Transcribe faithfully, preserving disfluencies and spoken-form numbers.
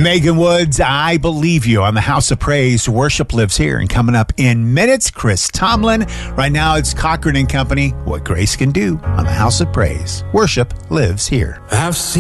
Megan Woods, I Believe You on the House of Praise. Worship lives here. And coming up in minutes, Chris Tomlin. Right now, it's Cochran and Company. What Grace Can Do on the House of Praise. Worship lives here. I've seen